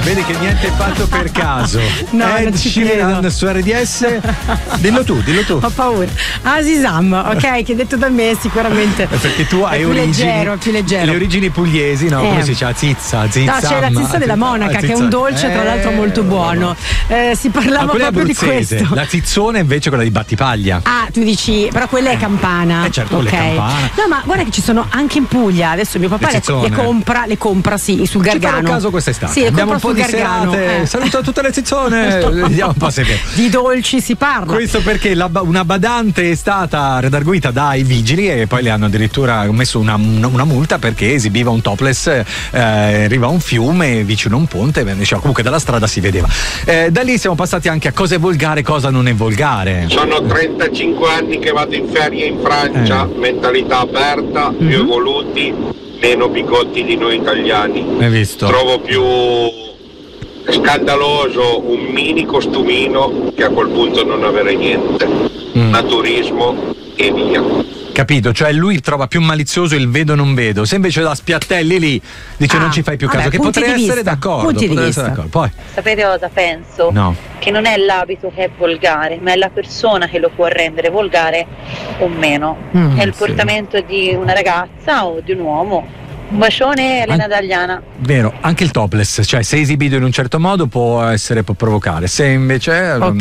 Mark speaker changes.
Speaker 1: Vedi che niente è fatto per caso.
Speaker 2: No,
Speaker 1: Ed
Speaker 2: non ci
Speaker 1: Sheeran
Speaker 2: credo.
Speaker 1: su RDS. Dillo tu.
Speaker 2: Ho paura. Asisam, ok, che detto da me sicuramente.
Speaker 1: Perché tu hai
Speaker 2: è più
Speaker 1: origini.
Speaker 2: leggero, è più leggero.
Speaker 1: Le origini pugliesi, no? Come si dice? Zizza.
Speaker 2: No, c'è la zizza della monaca, che è un dolce tra l'altro molto buono. Si parlava
Speaker 1: quella è
Speaker 2: proprio di
Speaker 1: abruzzese.
Speaker 2: questo.
Speaker 1: La zizzone invece è quella di Battipaglia.
Speaker 2: Ah, tu dici, però quella è campana.
Speaker 1: Certo, quella
Speaker 2: ok.
Speaker 1: è campana.
Speaker 2: No, ma guarda che ci sono anche in Puglia. Adesso mio papà le compra, sì, sul Gargano.
Speaker 1: Ci farò caso quest'estate.
Speaker 2: Sì,
Speaker 1: Abbiamo un po' di
Speaker 2: Gargano.
Speaker 1: serate. Saluto a tutte le zizzone. Vediamo un po' se
Speaker 2: di dolci si parla.
Speaker 1: Questo perché una badante è stata redarguita dai vigili e poi le hanno addirittura messo una multa perché esibiva un topless, arriva a un fiume vicino a un ponte, diceva, comunque dalla strada si vedeva. Da lì siamo passati anche a cosa è volgare, cosa non è volgare.
Speaker 3: Sono 35 anni che vado in ferie in Francia, mentalità aperta, più evoluti, meno bigotti di noi italiani.
Speaker 1: Hai visto?
Speaker 3: Trovo più scandaloso un mini costumino che a quel punto non avere niente. Naturismo e via.
Speaker 1: Capito? Cioè lui trova più malizioso il vedo non vedo, se invece da Spiattelli lì dice non ci fai più caso, che potrei essere d'accordo. Poi
Speaker 4: sapete cosa penso?
Speaker 1: No.
Speaker 4: Che non è l'abito che è volgare, ma è la persona che lo può rendere volgare o meno. È il portamento di una ragazza o di un uomo. Un bacione, Elena Dagliana.
Speaker 1: Vero, anche il topless, cioè se esibito in un certo modo può provocare, se invece